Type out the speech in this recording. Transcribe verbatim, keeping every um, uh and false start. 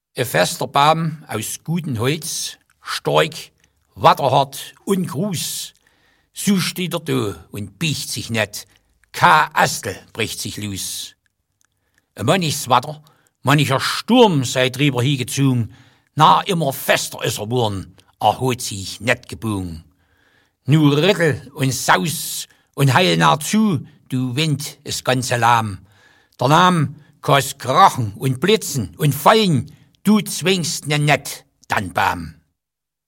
E fester Baum aus gutem Holz, stark, watterhart und groß. So steht er da und biegt sich net, kein Astel bricht sich los. E manniges Wetter, mancher Sturm sei drüber hingezogen, na immer fester is er worden, er hat sich net gebogen. Nu Rittel und Saus und heil nach zu, du Wind is ganze lahm. Danach kann's krachen und blitzen und fallen, du zwingst ne net, dann Baum.